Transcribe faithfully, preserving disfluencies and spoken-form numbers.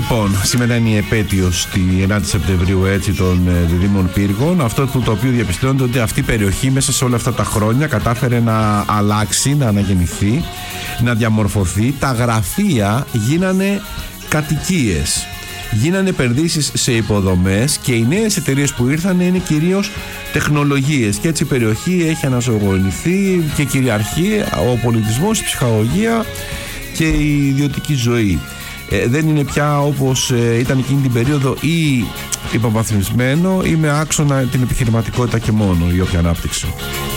Λοιπόν, σήμερα είναι η επέτειος τη ενάτη Σεπτεμβρίου, έτσι, των διδήμων πύργων. Αυτό που το οποίο διαπιστώνεται ότι αυτή η περιοχή μέσα σε όλα αυτά τα χρόνια κατάφερε να αλλάξει, να αναγεννηθεί, να διαμορφωθεί. Τα γραφεία γίνανε κατοικίες, γίνανε επενδύσεις σε υποδομές και οι νέες εταιρείες που ήρθαν είναι κυρίως τεχνολογίες, και έτσι η περιοχή έχει αναζωογονηθεί και κυριαρχεί ο πολιτισμός, η ψυχαγωγία και η ιδιωτική ζωή. Ε, δεν είναι πια όπως ε, ήταν εκείνη την περίοδο ή υποβαθμισμένο ή με άξονα την επιχειρηματικότητα και μόνο η όποια ανάπτυξη.